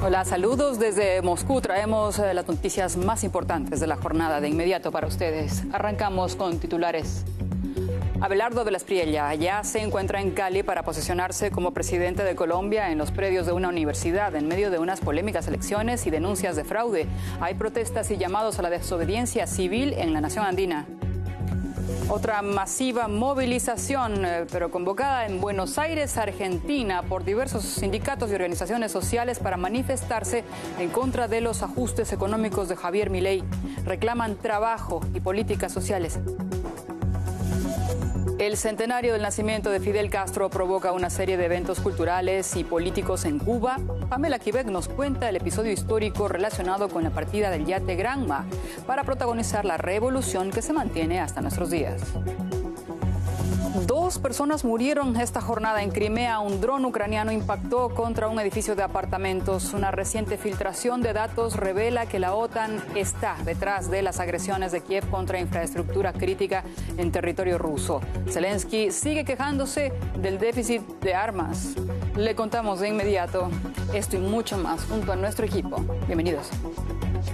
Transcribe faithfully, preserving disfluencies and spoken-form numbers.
Hola, saludos desde Moscú. Traemos eh, las noticias más importantes de la jornada de inmediato para ustedes. Arrancamos con titulares. Abelardo de la Espriella ya se encuentra en Cali para posesionarse como presidente de Colombia en los predios de una universidad en medio de unas polémicas elecciones y denuncias de fraude. Hay protestas y llamados a la desobediencia civil en la nación andina. Otra masiva movilización, eh, pero convocada en Buenos Aires, Argentina, por diversos sindicatos y organizaciones sociales para manifestarse en contra de los ajustes económicos de Javier Milei. Reclaman trabajo y políticas sociales. El centenario del nacimiento de Fidel Castro provoca una serie de eventos culturales y políticos en Cuba. Pamela Quebec nos cuenta el episodio histórico relacionado con la partida del yate Granma para protagonizar la revolución que se mantiene hasta nuestros días. Dos personas murieron esta jornada en Crimea. Un dron ucraniano impactó contra un edificio de apartamentos. Una reciente filtración de datos revela que la OTAN está detrás de las agresiones de Kiev contra infraestructura crítica en territorio ruso. Zelensky sigue quejándose del déficit de armas. Le contamos de inmediato esto y mucho más junto a nuestro equipo. Bienvenidos.